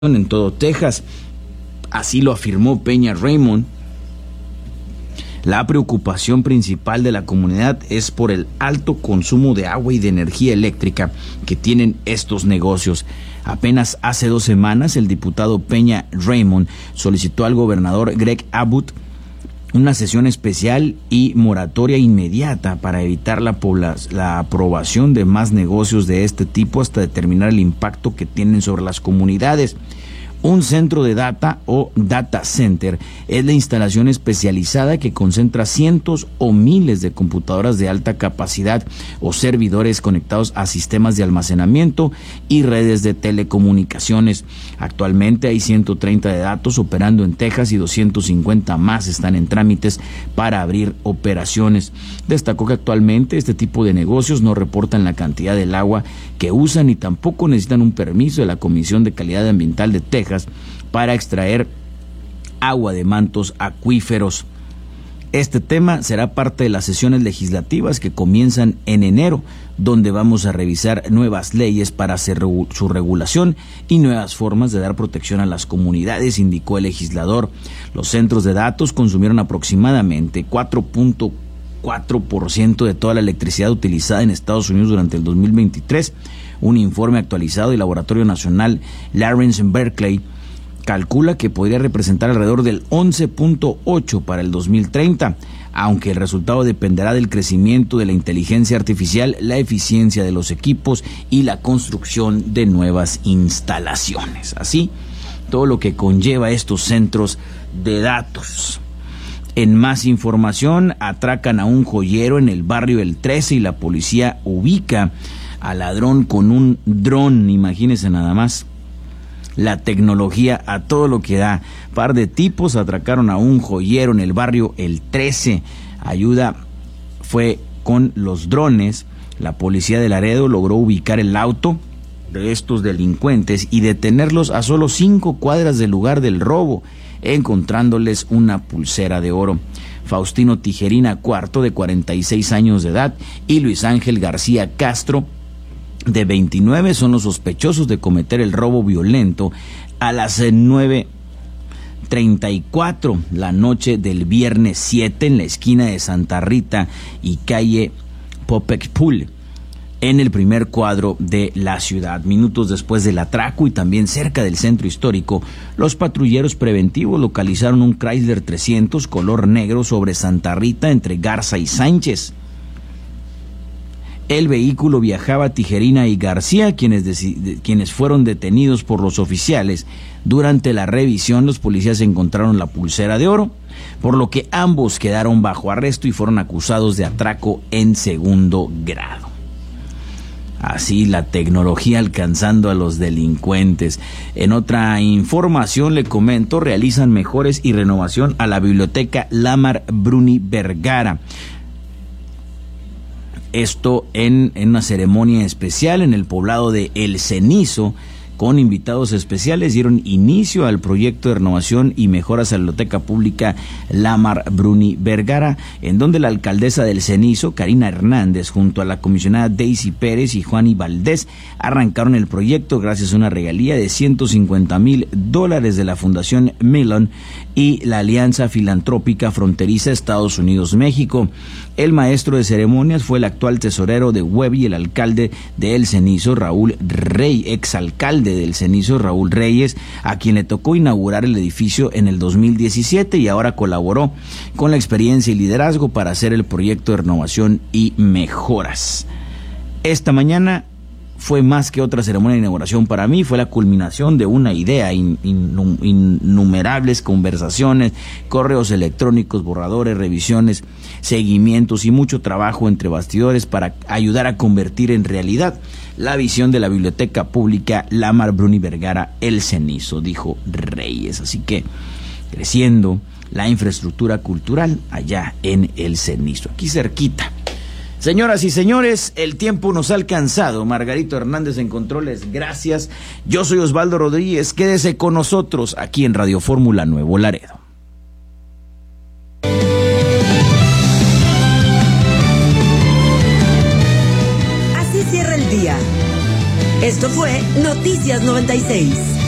en todo Texas. Así lo afirmó Peña Raymond. La preocupación principal de la comunidad es por el alto consumo de agua y de energía eléctrica que tienen estos negocios. Apenas hace 2 semanas, el diputado Peña Raymond solicitó al gobernador Greg Abbott una sesión especial y moratoria inmediata para evitar la aprobación de más negocios de este tipo hasta determinar el impacto que tienen sobre las comunidades. Un centro de data o data center es la instalación especializada que concentra cientos o miles de computadoras de alta capacidad o servidores conectados a sistemas de almacenamiento y redes de telecomunicaciones. Actualmente hay 130 de datos operando en Texas y 250 más están en trámites para abrir operaciones. Destacó que actualmente este tipo de negocios no reportan la cantidad del agua que usan y tampoco necesitan un permiso de la Comisión de Calidad Ambiental de Texas para extraer agua de mantos acuíferos. Este tema será parte de las sesiones legislativas que comienzan en enero, donde vamos a revisar nuevas leyes para su regulación y nuevas formas de dar protección a las comunidades, indicó el legislador. Los centros de datos consumieron aproximadamente 4.4% de toda la electricidad utilizada en Estados Unidos durante el 2023. Un informe actualizado del Laboratorio Nacional Lawrence en Berkeley calcula que podría representar alrededor del 11.8 para el 2030, aunque el resultado dependerá del crecimiento de la inteligencia artificial, la eficiencia de los equipos y la construcción de nuevas instalaciones. Así, todo lo que conlleva estos centros de datos. En más información, atracan a un joyero en el barrio El 13 y la policía ubica al ladrón con un dron. Imagínense nada más. La tecnología a todo lo que da. Par de tipos atracaron a un joyero en el barrio El 13. Ayuda fue con los drones. La policía de Laredo logró ubicar el auto de estos delincuentes y detenerlos a solo 5 cuadras del lugar del robo, encontrándoles una pulsera de oro. Faustino Tijerina Cuarto, de 46 años de edad, y Luis Ángel García Castro, de 29, son los sospechosos de cometer el robo violento a las 9:34 la noche del viernes 7 en la esquina de Santa Rita y calle Popekpul, en el primer cuadro de la ciudad. Minutos después del atraco y también cerca del centro histórico, los patrulleros preventivos localizaron un Chrysler 300 color negro sobre Santa Rita entre Garza y Sánchez. El vehículo viajaba Tijerina y García, quienes fueron detenidos por los oficiales. Durante la revisión, los policías encontraron la pulsera de oro, por lo que ambos quedaron bajo arresto y fueron acusados de atraco en segundo grado. Así la tecnología alcanzando a los delincuentes. En otra información le comento, realizan mejores y renovación a la biblioteca Lamar Bruni Vergara. Esto en una ceremonia especial en el poblado de El Cenizo. Con invitados especiales dieron inicio al proyecto de renovación y mejoras a la biblioteca pública Lamar Bruni Vergara, en donde la alcaldesa del Cenizo, Karina Hernández, junto a la comisionada Daisy Pérez y Juani Valdés, arrancaron el proyecto gracias a una regalía de $150,000 de la Fundación Mellon y la Alianza Filantrópica Fronteriza Estados Unidos-México. El maestro de ceremonias fue el actual tesorero de Webb y el alcalde de El Cenizo, Raúl Rey, exalcalde del Cenizo, Raúl Reyes, a quien le tocó inaugurar el edificio en el 2017 y ahora colaboró con la experiencia y liderazgo para hacer el proyecto de renovación y mejoras. Esta mañana fue más que otra ceremonia de inauguración para mí, fue la culminación de una idea, innumerables conversaciones, correos electrónicos, borradores, revisiones, seguimientos y mucho trabajo entre bastidores para ayudar a convertir en realidad la visión de la biblioteca pública Lamar Bruni Vergara El Cenizo, dijo Reyes. Así que creciendo la infraestructura cultural allá en El Cenizo, aquí cerquita. Señoras y señores, el tiempo nos ha alcanzado. Margarito Hernández en controles, gracias. Yo soy Osvaldo Rodríguez, quédese con nosotros aquí en Radio Fórmula Nuevo Laredo. Así cierra el día. Esto fue Noticias 96.